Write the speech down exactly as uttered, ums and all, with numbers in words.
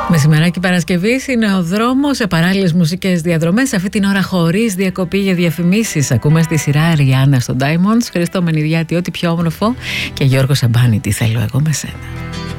Μεσημεράκι Παρασκευής είναι ο δρόμος σε παράλληλες μουσικές διαδρομές. Αυτή την ώρα χωρίς διακοπή για διαφημίσεις. Ακούμε στη σειρά Ριάννα στο Diamonds, Χριστό Μενιδιάτη, ό,τι πιο όμορφο, και Γιώργο Σαμπάνη, τι θέλω εγώ με σένα.